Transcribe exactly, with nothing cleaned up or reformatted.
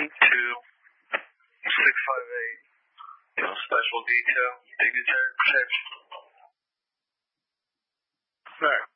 two six five eight, you know, special detail, dignitary protection. Sir.